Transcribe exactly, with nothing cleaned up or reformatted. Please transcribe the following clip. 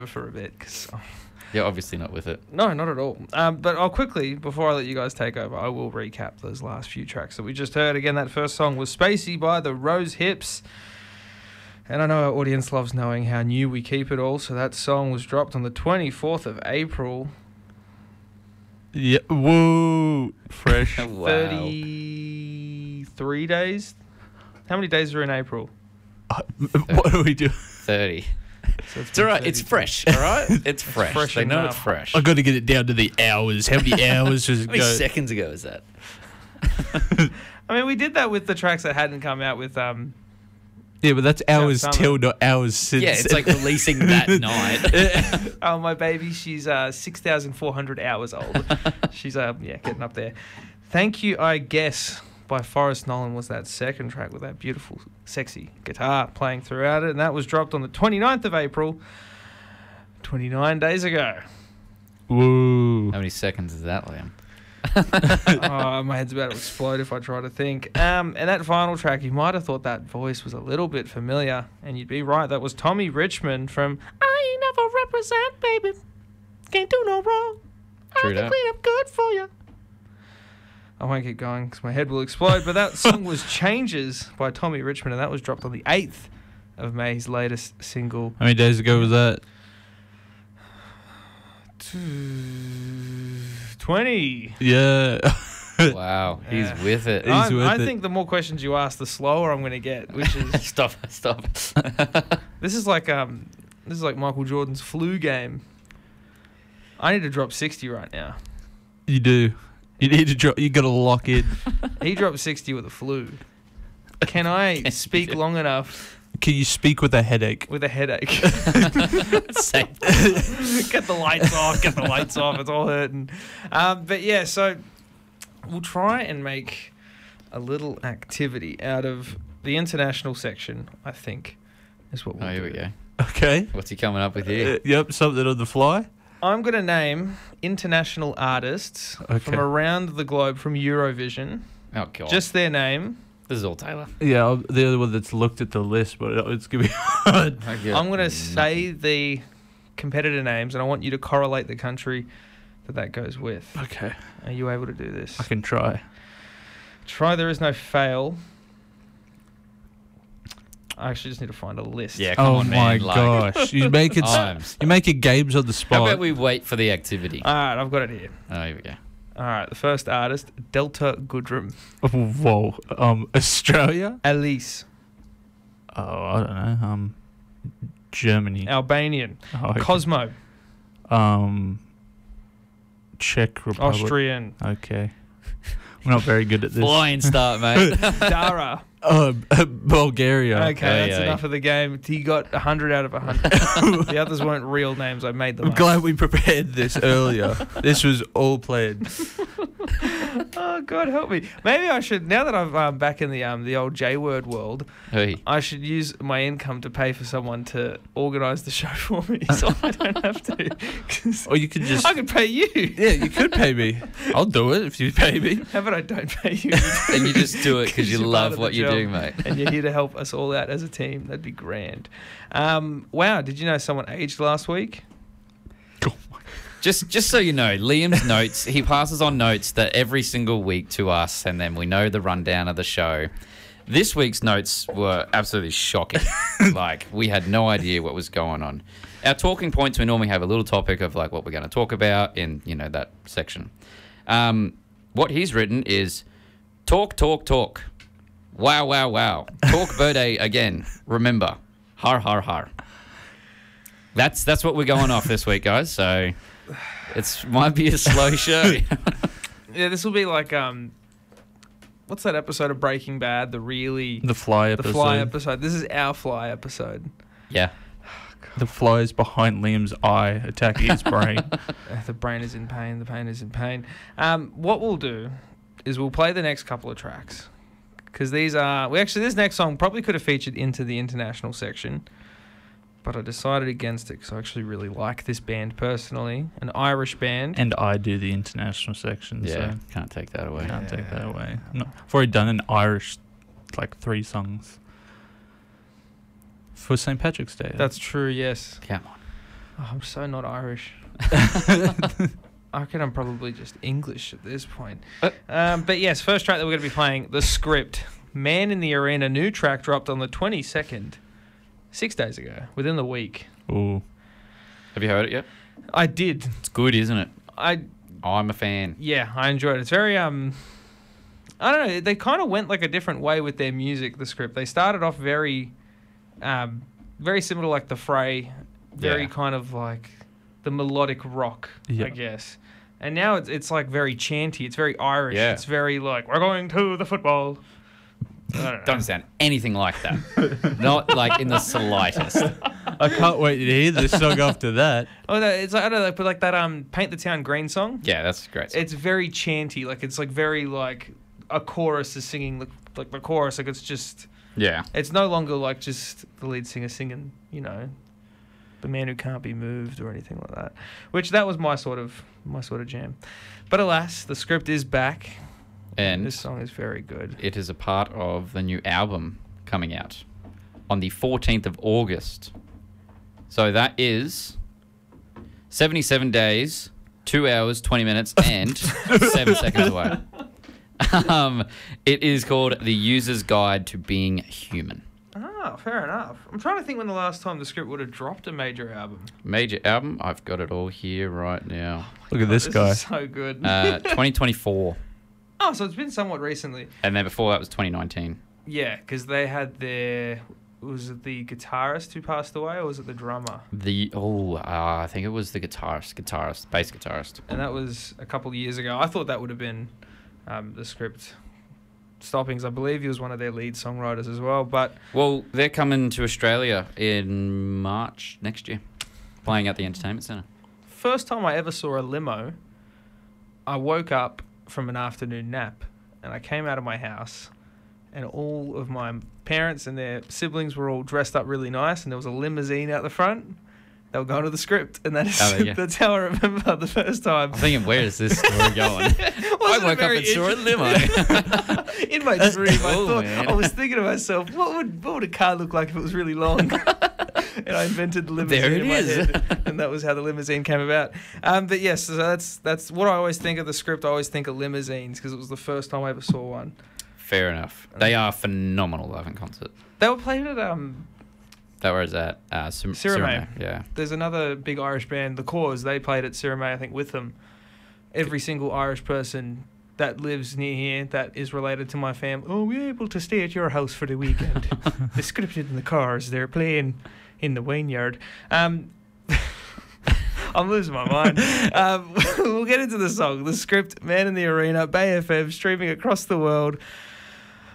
for a bit because You're obviously not with it. no, not at all. Um, but I'll quickly, before I let you guys take over, I will recap those last few tracks that we just heard. Again, that first song was Spacey by the Rose Hips. And I know our audience loves knowing how new we keep it all, so that song was dropped on the twenty-fourth of April. Yeah, woo, fresh. Wow. thirty-three days? How many days are in April? Uh, what do we do? thirty. So It's all right. It's fresh. All right. It's fresh. fresh They know enough. it's fresh. I got to get it down to the hours. How many hours does it How many go? seconds ago is that? I mean, we did that with the tracks that hadn't come out with... um. Yeah, but that's hours summer. till, not hours since. Yeah, it's like releasing that night. Oh, my baby, she's uh, six thousand four hundred hours old. She's, uh, yeah, getting up there. Thank You, I Guess, by Forrest Nolan was that second track with that beautiful, sexy guitar playing throughout it. And that was dropped on the twenty-ninth of April, twenty-nine days ago. Woo. How many seconds is that, Liam? Oh, my head's about to explode if I try to think. Um, and that final track, you might have thought that voice was a little bit familiar, and you'd be right. That was Tommy Richmond from I Ain't Never Represent, Baby. Can't do no wrong. True I that. think I'm good for you. I won't keep going because my head will explode. But that song was Changes by Tommy Richmond, and that was dropped on the eighth of May, his latest single. How many days ago was that? twenty. Yeah. Wow. He's Yeah. with it. He's I'm- with I it. think the more questions you ask, the slower I'm going to get, which is... stop. Stop. This is like um, this is like Michael Jordan's flu game. I need to drop sixty right now. You do. You need to drop. You got to lock in. He dropped sixty with a flu. Can I Can speak you? long enough Can you speak with a headache? with a headache? Same. Get the lights off. Get the lights off. It's all hurting. Um, but yeah, so we'll try and make a little activity out of the international section. I think is what we'll Oh, here do. we go. Okay. What's he coming up with here? Uh, yep. Something on the fly. I'm going to name international artists Okay. from around the globe from Eurovision. Oh, God. Just their name. This is all Taylor. Yeah, I'm the other one that's looked at the list, but it's gonna be hard. I'm going to say the competitor names, and I want you to correlate the country that that goes with. Okay. Are you able to do this? I can try. Try There Is No Fail. I actually just need to find a list. Yeah, come Oh on, my man. Like, gosh! You make it. I'm- You make it games on the spot. How about we wait for the activity? All right, I've got it here. Oh, here we go. All right, the first artist, Delta Goodrum. Whoa. Um, Australia. Elise, Oh, I don't know. Um, Germany. Albanian. Oh, okay. Cosmo, Um, Czech Republic. Austrian. Okay. I'm not very good at this. Flying start, mate. Dara. Uh, Bulgaria. Okay, Hey, that's hey. enough of the game. He got one hundred out of one hundred. The others weren't real names. I made them I'm up. glad we prepared this earlier. This was all planned. Oh, God help me. Maybe I should, now that I'm um, back in the um the old J-word world, Hey. I should use my income to pay for someone to organise the show for me so I don't have to. 'Cause Or you could just. I could pay you. Yeah, you could pay me. I'll do it if you pay me. How about I don't pay you? And you just do it because you you're part love of the what you job do, mate. And you're here to help us all out as a team. That'd be grand. Um, wow, did you know someone aged last week? Just just so you know, Liam's notes, he passes on notes that every single week to us, and then we know the rundown of the show. This week's notes were absolutely shocking. Like, we had no idea what was going on. Our talking points, we normally have a little topic of, like, what we're going to talk about in, you know, that section. Um, what he's written is, talk, talk, talk. Wow, wow, wow. Talk birthday again. Remember. Har, har, har. That's that's what we're going off this week, guys. So it's might be a slow show. Yeah, this will be like um, what's that episode of Breaking Bad? The really The fly the episode. fly episode. This is our fly episode. Yeah. The fly is behind Liam's eye, attacking his brain. Uh, The brain is in pain. The pain is in pain. Um, what we'll do is we'll play the next couple of tracks because these are we actually this next song probably could have featured into the international section. But I decided against it because I actually really like this band personally. An Irish band. And I do the international section, Yeah. so Can't take that away. can't take that Yeah. away. I'm not, I've already done an Irish, like three songs for Saint Patrick's Day. That's true, yes. Come on. Oh, I'm so not Irish. I reckon I'm probably just English at this point. Um, but yes, first track that we're going to be playing, The Script. Man in the Arena, new track dropped on the twenty-second, six days ago, within the week. Ooh. Have you heard it yet? I did. It's good, isn't it? I I'm a fan. Yeah, I enjoyed it. It's very, um, I don't know, they kind of went like a different way with their music, The Script. They started off very, um, very similar to like The Fray, very Yeah. kind of like the melodic rock, Yeah. I guess. And now it's, it's like very chanty. It's very Irish. Yeah. It's very like, we're going to the football. I don't know. Doesn't sound anything like that. Not like in the slightest. I can't wait to hear the song after that. Oh, no, it's like, I don't know, but like that um, Paint the Town Green song. Yeah, that's great. It's very chanty. Like it's like very like a chorus is singing the, like the chorus. Like it's just, Yeah. it's no longer like just the lead singer singing, you know, The Man Who Can't Be Moved or anything like that. Which that was my sort of my sort of jam. But alas, The Script is back. And This song is very good. it is a part of the new album coming out on the fourteenth of August. So that is seventy-seven days, two hours, twenty minutes, and seven seconds away. Um, it is called The User's Guide to Being Human. Ah, fair enough. I'm trying to think when the last time The Script would have dropped a major album. Major album. I've got it all here right now. Look at this guy. Is so good. Uh, twenty twenty-four. Oh, so it's been somewhat recently. And then before that was twenty nineteen. Yeah, because they had their... Was it the guitarist who passed away, or was it the drummer? The oh, uh, I think it was the guitarist, guitarist, bass guitarist. And that was a couple of years ago. I thought that would have been um, The Script stoppings. I believe he was one of their lead songwriters as well. But Well, they're coming to Australia in March next year, playing at the Entertainment Centre. first time I ever saw a limo, I woke up from an afternoon nap and I came out of my house and all of my parents and their siblings were all dressed up really nice and there was a limousine out the front. They were going to The Script, and that is, Oh, there you go. that's how I remember the first time. I'm thinking, where is this story going? I Wasn't woke it up very and saw a limo. In my dream, I cool, thought man. I was thinking to myself, what would what would a car look like if it was really long? And I invented the limousine There it in my is. head, and that was how the limousine came about. Um, but yes, so that's that's what I always think of The Script. I always think of limousines because it was the first time I ever saw one. Fair enough. They are phenomenal live in concert. They were played at um. That was at uh, Sim- Cirame. Cirame, yeah. There's another big Irish band, The Cause. They played at Cirame, I think, with them. Every single Irish person that lives near here that is related to my family. Oh, we're able to stay at your house for the weekend. The Scripted in the Cars. They're playing in the Wynyard. Um, I'm losing my mind. Um, we'll get into the song. The Script, Man in the Arena, Bay F M, streaming across the world.